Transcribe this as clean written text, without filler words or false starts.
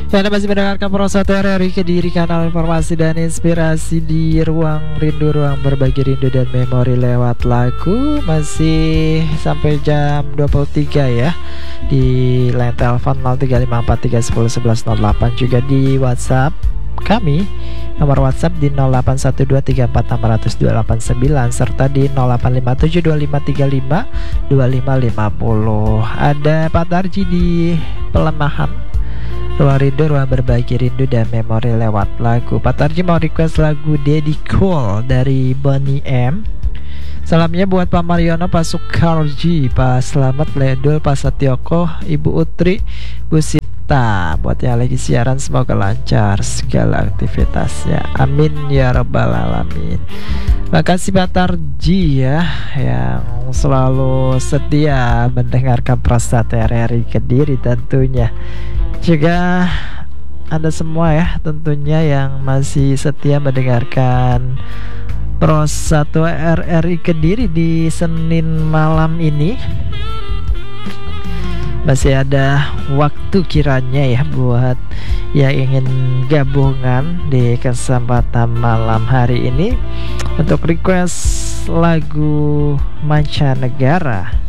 Ya, Anda masih mendengarkan Prosa TRRI Kediri, kanal informasi dan inspirasi di ruang rindu, ruang berbagi rindu dan memori lewat lagu. Masih sampai jam 23 ya. Di line telepon 0354311108, juga di WhatsApp kami, nomor WhatsApp di 081234600289 serta di 085725352550. Ada Pak Tarji di Pelemahan, ruang rindu, ruang berbagi rindu dan memori lewat lagu. Pak Tarji mau request lagu Daddy Cool dari Bonnie M. Salamnya buat Pak Mariono, Pak Sukarji, Pak Slamet, Ledul, Pak Satyoko, Ibu Utri, Bu Sita. Buat yang lagi siaran, semoga lancar segala aktivitasnya. Amin ya rabbal alamin. Makasih Pak Tarji ya, yang selalu setia mendengarkan Prosa TRRI Kediri tentunya. Juga Anda semua ya tentunya yang masih setia mendengarkan Prosa TRRI Kediri di Senin malam ini. Masih ada waktu kiranya ya buat yang ingin gabungan di kesempatan malam hari ini untuk request lagu mancanegara.